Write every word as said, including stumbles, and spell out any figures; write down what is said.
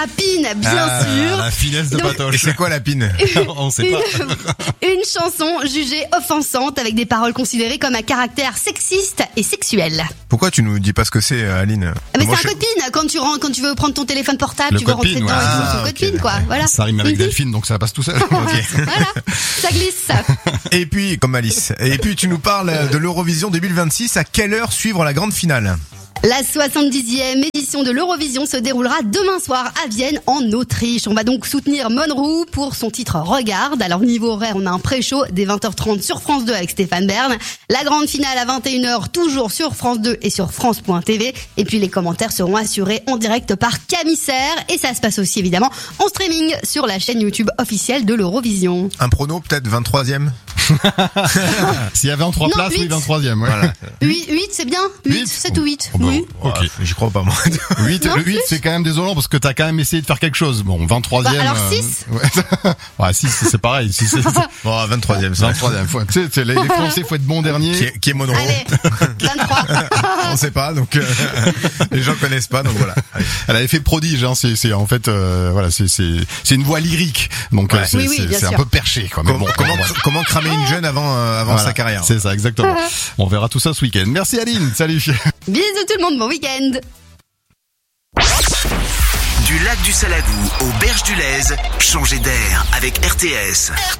Pine, bien ah, sûr. La finesse de Donc, Patoche. Et c'est quoi la pine? On sait pas. Une, une chanson jugée offensante avec des paroles considérées comme à caractère sexiste et sexuel. Pourquoi tu nous dis pas ce que c'est, Aline? Ah, mais Moi, c'est un je- code PIN. Quand tu rentres, quand tu veux prendre ton téléphone portable, Le tu veux code rentrer PIN, dedans ouais. et tout, Ah, son code ok, PIN, quoi. Voilà. Ça rime avec Mhm. Delphine, donc ça passe tout seul. Voilà, ça glisse. Et puis, comme Alice. Et puis, tu nous parles de l'Eurovision deux mille vingt-six. À quelle heure suivre la grande finale? La soixante-dixième édition de l'Eurovision se déroulera demain soir à Vienne, en Autriche. On va donc soutenir Monroe pour son titre Regarde. Alors, niveau horaire, on a un pré-show dès vingt heures trente sur France deux avec Stéphane Bern. La grande finale à vingt et une heures, toujours sur France deux et sur France point T V. Et puis, les commentaires seront assurés en direct par Camille Serre. Et ça se passe aussi, évidemment, en streaming sur la chaîne YouTube officielle de l'Eurovision. Un prono, peut-être vingt-troisième? S'il y avait en trois Non, places, oui, huit. vingt-troisième, ouais. Voilà. huit, huit, c'est bien. huit, Huit. sept ou huit. Oh, bah, Oui. ok. Ouais, J'y crois pas, moi. huit, Non, le huit, plus. c'est quand même désolant parce que t'as quand même essayé de faire quelque chose. Bon, vingt-troisième. Bah, alors euh, six. Ouais, ouais six, c'est pareil. six, c'est, Bon, vingt-troisième, ça. vingt-troisième. Faut, tu sais, c'est les, les Français, faut être bon dernier. Qui est, qui est Monroe? Allez, vingt-trois. On sait pas, donc euh, les gens connaissent pas, donc voilà. Allez. Elle avait fait prodige, hein. C'est, c'est en fait, euh, voilà, c'est, c'est, c'est une voix lyrique. Donc, Ouais. euh, c'est, Oui, oui, c'est, bien c'est un sûr. peu perché, quoi. Mais Comment, bon, comment, voilà. comment cramer une jeune avant, euh, avant Voilà. sa carrière? C'est ça, exactement. On verra tout ça ce week-end. Merci Aline. Salut. Bisous tout le monde, bon week-end. Du lac du Salagou aux berges du Lez, changez d'air avec R T S.